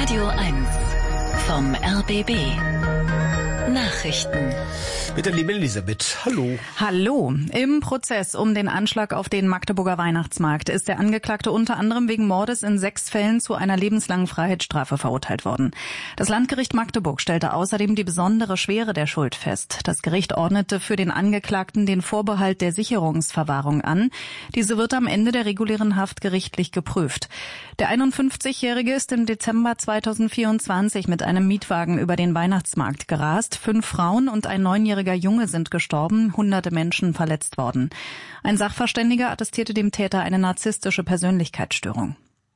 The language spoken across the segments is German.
Radio 1 vom RBB. Nachrichten. Mit der lieben Elisabeth. Hallo. Hallo. Im Prozess um den Anschlag auf den Magdeburger Weihnachtsmarkt ist der Angeklagte unter anderem wegen Mordes in 6 Fällen zu einer lebenslangen Freiheitsstrafe verurteilt worden. Das Landgericht Magdeburg stellte außerdem die besondere Schwere der Schuld fest. Das Gericht ordnete für den Angeklagten den Vorbehalt der Sicherungsverwahrung an. Diese wird am Ende der regulären Haft gerichtlich geprüft. Der 51-Jährige ist im Dezember 2024 mit einem Mietwagen über den Weihnachtsmarkt gerast. 5 Frauen und ein 9-jähriger Junge sind gestorben, hunderte Menschen verletzt worden. Ein Sachverständiger attestierte dem Täter eine narzisstische Persönlichkeitsstörung.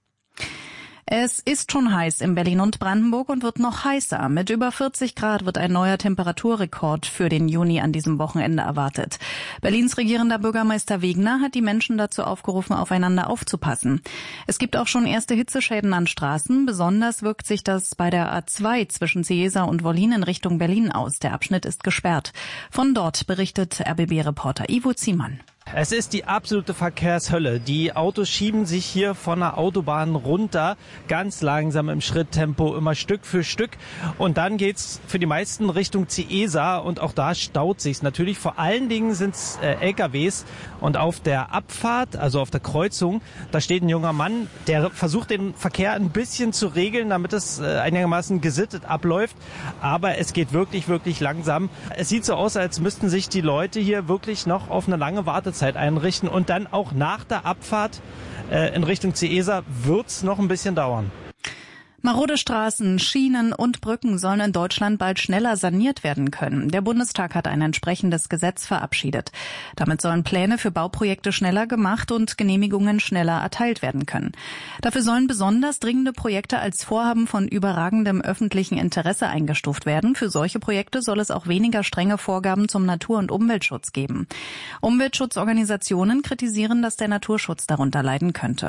Es ist schon heiß in Berlin und Brandenburg und wird noch heißer. Mit über 40 Grad wird ein neuer Temperaturrekord für den Juni an diesem Wochenende erwartet. Berlins regierender Bürgermeister Wegner hat die Menschen dazu aufgerufen, aufeinander aufzupassen. Es gibt auch schon erste Hitzeschäden an Straßen. Besonders wirkt sich das bei der A2 zwischen Cieza und Wollin in Richtung Berlin aus. Der Abschnitt ist gesperrt. Von dort berichtet RBB-Reporter Ivo Ziemann. Es ist die absolute Verkehrshölle. Die Autos schieben sich hier von der Autobahn runter, ganz langsam im Schritttempo, immer Stück für Stück. Und dann geht's für die meisten Richtung Cieza und auch da staut sich's. Natürlich vor allen Dingen sind's LKWs. Und auf der Abfahrt, also auf der Kreuzung, da steht ein junger Mann, der versucht den Verkehr ein bisschen zu regeln, damit es einigermaßen gesittet abläuft. Aber es geht wirklich, wirklich langsam. Es sieht so aus, als müssten sich die Leute hier wirklich noch auf eine lange Wartezeit einrichten und dann auch nach der Abfahrt in Richtung Cieza wird's noch ein bisschen dauern. Marode Straßen, Schienen und Brücken sollen in Deutschland bald schneller saniert werden können. Der Bundestag hat ein entsprechendes Gesetz verabschiedet. Damit sollen Pläne für Bauprojekte schneller gemacht und Genehmigungen schneller erteilt werden können. Dafür sollen besonders dringende Projekte als Vorhaben von überragendem öffentlichen Interesse eingestuft werden. Für solche Projekte soll es auch weniger strenge Vorgaben zum Natur- und Umweltschutz geben. Umweltschutzorganisationen kritisieren, dass der Naturschutz darunter leiden könnte.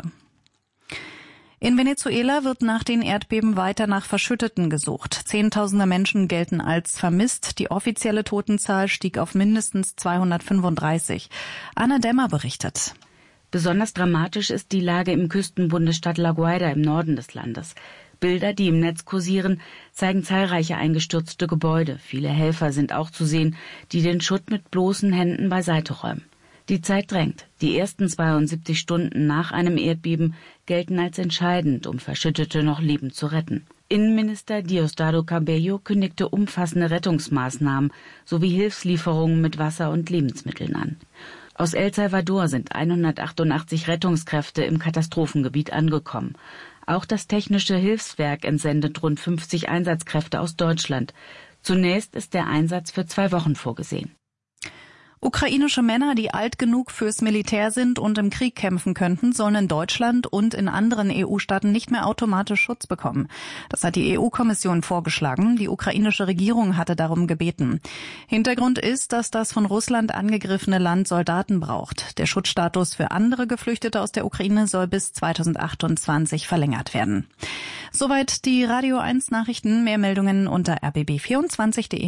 In Venezuela wird nach den Erdbeben weiter nach Verschütteten gesucht. Zehntausende Menschen gelten als vermisst. Die offizielle Totenzahl stieg auf mindestens 235. Anna Dämmer berichtet. Besonders dramatisch ist die Lage im Küstenbundesstaat La Guaira im Norden des Landes. Bilder, die im Netz kursieren, zeigen zahlreiche eingestürzte Gebäude. Viele Helfer sind auch zu sehen, die den Schutt mit bloßen Händen beiseite räumen. Die Zeit drängt. Die ersten 72 Stunden nach einem Erdbeben gelten als entscheidend, um Verschüttete noch lebend zu retten. Innenminister Diosdado Cabello kündigte umfassende Rettungsmaßnahmen sowie Hilfslieferungen mit Wasser und Lebensmitteln an. Aus El Salvador sind 188 Rettungskräfte im Katastrophengebiet angekommen. Auch das Technische Hilfswerk entsendet rund 50 Einsatzkräfte aus Deutschland. Zunächst ist der Einsatz für 2 Wochen vorgesehen. Ukrainische Männer, die alt genug fürs Militär sind und im Krieg kämpfen könnten, sollen in Deutschland und in anderen EU-Staaten nicht mehr automatisch Schutz bekommen. Das hat die EU-Kommission vorgeschlagen. Die ukrainische Regierung hatte darum gebeten. Hintergrund ist, dass das von Russland angegriffene Land Soldaten braucht. Der Schutzstatus für andere Geflüchtete aus der Ukraine soll bis 2028 verlängert werden. Soweit die Radio 1 Nachrichten. Mehr Meldungen unter rbb24.de.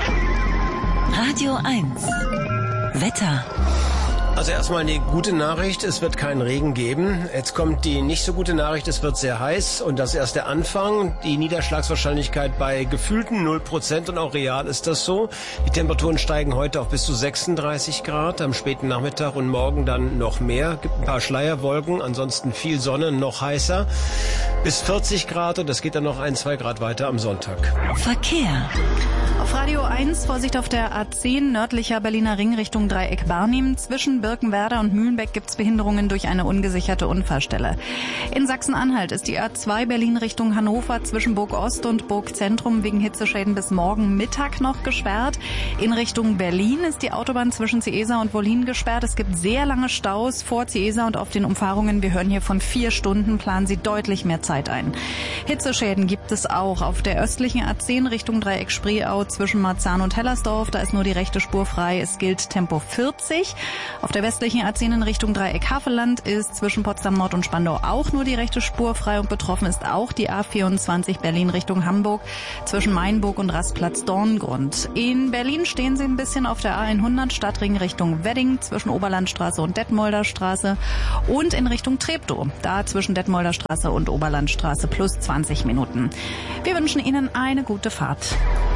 Radio 1 Wetter. Also erstmal eine gute Nachricht, es wird keinen Regen geben. Jetzt kommt die nicht so gute Nachricht, es wird sehr heiß und das ist erst der Anfang. Die Niederschlagswahrscheinlichkeit bei gefühlten 0% und auch real ist das so. Die Temperaturen steigen heute auf bis zu 36 Grad, am späten Nachmittag und morgen dann noch mehr. Gibt ein paar Schleierwolken, ansonsten viel Sonne, noch heißer. Bis 40 Grad und das geht dann noch 1-2 Grad weiter am Sonntag. Verkehr. Auf Radio 1 Vorsicht auf der A10 nördlicher Berliner Ring Richtung Dreieck Barnim. Zwischen Birkenwerder und Mühlenbeck gibt's Behinderungen durch eine ungesicherte Unfallstelle. In Sachsen-Anhalt ist die A2 Berlin Richtung Hannover zwischen Burg Ost und Burg Zentrum wegen Hitzeschäden bis morgen Mittag noch gesperrt. In Richtung Berlin ist die Autobahn zwischen Cieza und Wollin gesperrt. Es gibt sehr lange Staus vor Cieza und auf den Umfahrungen. Wir hören hier von 4 Stunden. Planen Sie deutlich mehr Zeit ein. Hitzeschäden gibt es auch auf der östlichen A10 Richtung Dreieck Spreeau zwischen Marzahn und Hellersdorf. Da ist nur die rechte Spur frei. Es gilt Tempo 40. Auf der westlichen A10 in Richtung Dreieck Havelland ist zwischen Potsdam Nord und Spandau auch nur die rechte Spur frei und betroffen ist auch die A24 Berlin Richtung Hamburg zwischen Mainburg und Rastplatz Dorngrund. In Berlin stehen Sie ein bisschen auf der A100 Stadtring Richtung Wedding zwischen Oberlandstraße und Detmolder Straße und in Richtung Treptow, da zwischen Detmolder Straße und Oberlandstraße plus 20 Minuten. Wir wünschen Ihnen eine gute Fahrt.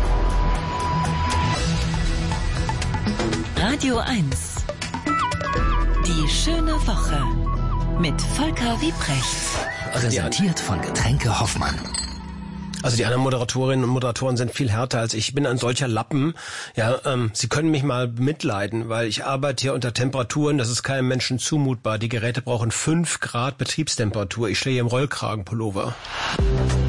Radio 1. Die schöne Woche mit Volker Wiebrecht. Präsentiert von Getränke Hoffmann. Also die anderen Moderatorinnen und Moderatoren sind viel härter als ich. Ich bin ein solcher Lappen. Ja, Sie können mich mal mitleiden, weil ich arbeite hier unter Temperaturen, das ist keinem Menschen zumutbar. Die Geräte brauchen 5 Grad Betriebstemperatur. Ich stehe hier im Rollkragenpullover.